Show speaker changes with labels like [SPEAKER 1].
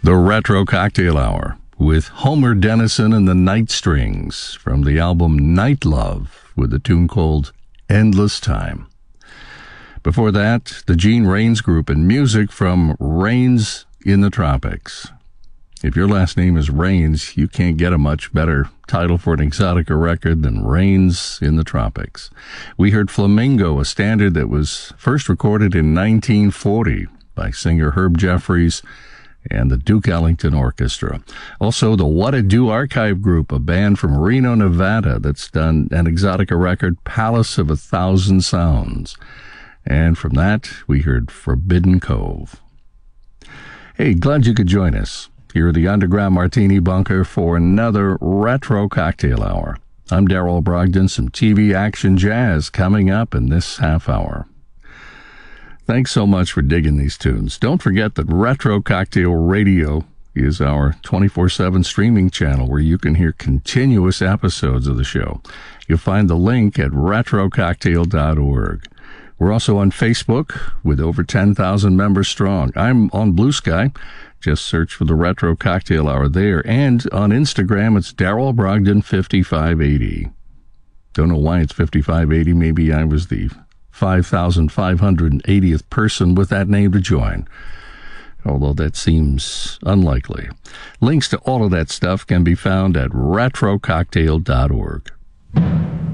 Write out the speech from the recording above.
[SPEAKER 1] The Retro Cocktail Hour with Homer Dennison and the Night Strings from the album Night Love with a tune called Endless Time. Before that, the Gene Rains Group and music from Rains in the Tropics. If your last name is Rains, you can't get a much better title for an Exotica record than Rains in the Tropics. We heard Flamingo, a standard that was first recorded in 1940 by singer Herb Jeffries and the Duke Ellington Orchestra. Also, the What It Do Archive Group, a band from Reno, Nevada, that's done an Exotica record, Palace of a Thousand Sounds. And from that, we heard Forbidden Cove. Hey, glad you could join us here at the Underground Martini Bunker for another Retro Cocktail Hour. I'm Darrell Brogdon. Some TV action jazz coming up in this half hour. Thanks so much for digging these tunes. Don't forget that Retro Cocktail Radio is our 24/7 streaming channel where you can hear continuous episodes of the show. You'll find the link at retrococktail.org. We're also on Facebook with over 10,000 members strong. I'm on Blue Sky. Just search for the Retro Cocktail Hour there. And on Instagram, it's Darrell Brogdon 5580. Don't know why it's 5580. Maybe I was the 5,580th person with that name to join, although that seems unlikely. Links to all of that stuff can be found at retrococktail.org.